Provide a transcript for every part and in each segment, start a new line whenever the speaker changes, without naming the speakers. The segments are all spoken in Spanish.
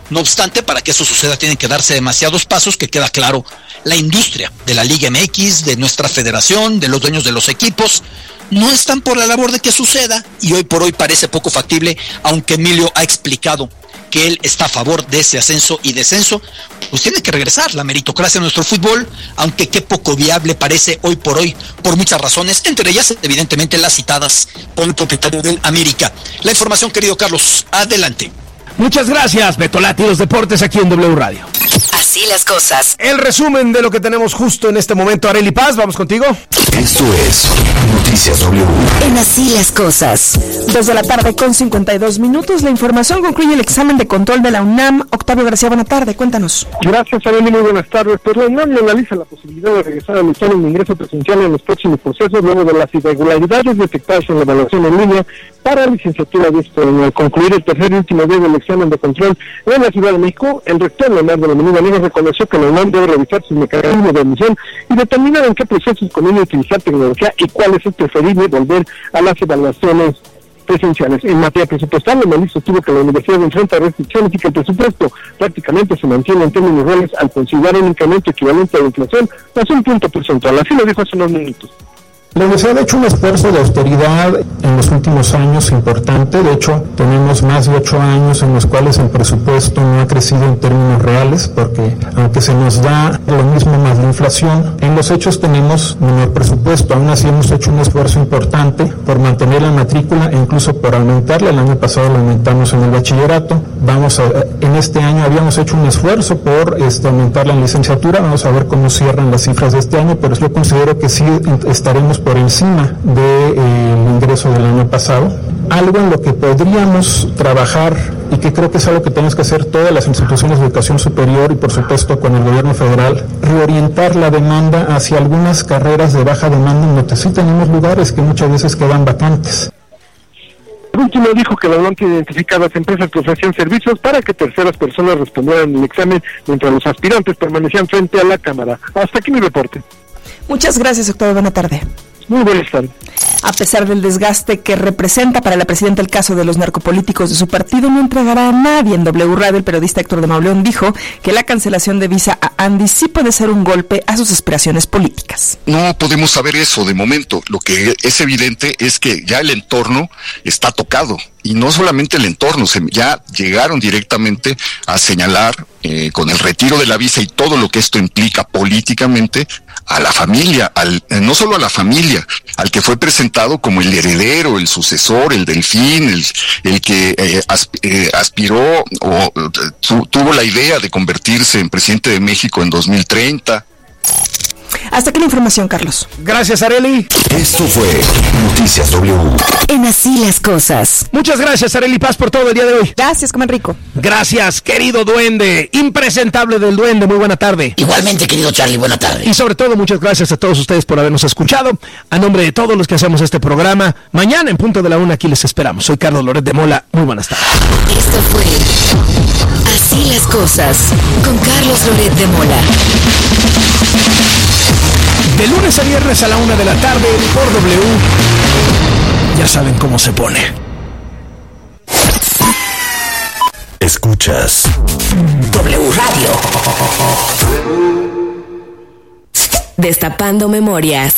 No obstante, para que eso suceda tienen que darse demasiados pasos, que queda claro, la industria de la Liga MX, de nuestra federación, de los dueños de los equipos, no están por la labor de que suceda, y hoy por hoy parece poco factible, aunque Emilio ha explicado que él está a favor de ese ascenso y descenso. Pues tiene que regresar la meritocracia en nuestro fútbol, aunque qué poco viable parece hoy por hoy, por muchas razones, entre ellas evidentemente las citadas por el propietario del América. La información, querido Carlos, adelante.
Muchas gracias, Betolati, los deportes aquí en W Radio.
Así las cosas.
El resumen de lo que tenemos justo en este momento. Arely Paz, vamos contigo.
Esto es Noticias W.
En Así las cosas.
2:52 p.m. La información concluye el examen de control de la UNAM. Octavio García, buena tarde, cuéntanos.
Gracias, Arely, muy buenas tardes. Pues la UNAM analiza la posibilidad de regresar al examen de ingreso presencial en los próximos procesos luego de las irregularidades detectadas en la evaluación en línea para licenciatura de este año. Al concluir el tercer y último día del examen de control en la Ciudad de México, el rector Leonardo Lomelí reconoció que la UNAM debe revisar sus mecanismos de admisión y determinar en qué procesos conviene utilizar tecnología y cuál es el preferible volver a las evaluaciones presenciales. En materia presupuestal, Lomelí sostuvo que la universidad enfrenta restricciones y que el presupuesto prácticamente se mantiene en términos reales al considerar un incremento equivalente a la inflación más un punto porcentual. Así lo dijo hace unos minutos.
La universidad ha hecho un esfuerzo de austeridad en los últimos años importante. De hecho, tenemos más de 8 años en los cuales el presupuesto no ha crecido en términos reales, porque aunque se nos da lo mismo más la inflación, en los hechos tenemos menor presupuesto. Aún así hemos hecho un esfuerzo importante por mantener la matrícula e incluso por aumentarla. El año pasado la aumentamos en el bachillerato. En este año habíamos hecho un esfuerzo por aumentarla en licenciatura. Vamos a ver cómo cierran las cifras de este año, pero yo considero que sí estaremos por encima del ingreso del año pasado. Algo en lo que podríamos trabajar y que creo que es algo que tenemos que hacer todas las instituciones de educación superior y por supuesto con el gobierno federal, reorientar la demanda hacia algunas carreras de baja demanda en donde sí tenemos lugares que muchas veces quedan vacantes.
Por último, dijo que la UNAM tiene identificadas empresas que ofrecían servicios para que terceras personas respondieran el examen mientras los aspirantes permanecían frente a la cámara. Hasta aquí mi reporte.
Muchas gracias, Octavio. Buena tarde.
Muy buenas tardes.
A pesar del desgaste que representa para la presidenta el caso de los narcopolíticos de su partido, no entregará a nadie. En W Radio, el periodista Héctor de Mauleón dijo que la cancelación de visa a Andy sí puede ser un golpe a sus aspiraciones políticas.
No podemos saber eso de momento. Lo que es evidente es que ya el entorno está tocado. Y no solamente el entorno, ya llegaron directamente a señalar con el retiro de la visa y todo lo que esto implica políticamente a la familia, no solo a la familia, al que fue presentado como el heredero, el sucesor, el delfín, el que aspiró o tuvo la idea de convertirse en presidente de México en 2030.
Hasta aquí la información, Carlos.
Gracias, Arely.
Esto fue Noticias W.
En Así las cosas.
Muchas gracias, Arely Paz, por todo el día de hoy.
Gracias, comen rico.
Gracias, querido duende, impresentable del duende, muy buena tarde.
Igualmente, querido Charlie, buena tarde.
Y sobre todo, muchas gracias a todos ustedes por habernos escuchado. A nombre de todos los que hacemos este programa, mañana en punto de la 1 aquí les esperamos. Soy Carlos Loret de Mola, muy buenas tardes.
Esto fue Así las cosas, con Carlos Loret de Mola.
De lunes a viernes a la 1 de la tarde por W. Ya saben cómo se pone.
Escuchas
W Radio. Destapando memorias.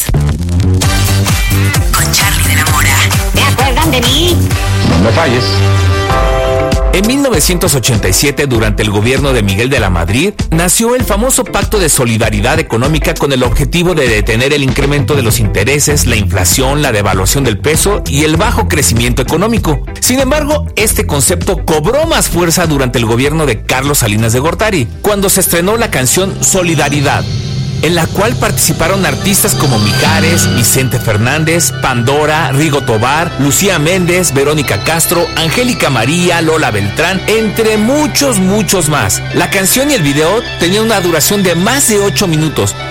Con Charlie de la Mora.
¿Se acuerdan de mí?
No me falles.
En 1987, durante el gobierno de Miguel de la Madrid, nació el famoso Pacto de Solidaridad Económica con el objetivo de detener el incremento de los intereses, la inflación, la devaluación del peso y el bajo crecimiento económico. Sin embargo, este concepto cobró más fuerza durante el gobierno de Carlos Salinas de Gortari, cuando se estrenó la canción Solidaridad, en la cual participaron artistas como Mijares, Vicente Fernández, Pandora, Rigo Tobar, Lucía Méndez, Verónica Castro, Angélica María, Lola Beltrán, entre muchos más. La canción y el video tenían una duración de más de 8 minutos